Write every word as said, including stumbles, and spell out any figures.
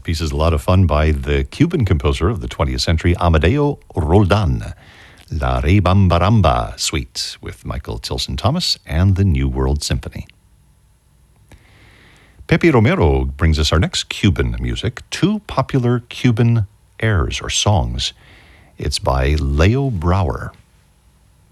piece is a lot of fun by the Cuban composer of the twentieth century, Amadeo Roldan. La Rebambaramba Suite with Michael Tilson Thomas and the New World Symphony. Pepe Romero brings us our next Cuban music, two popular Cuban airs or songs. It's by Leo Brouwer.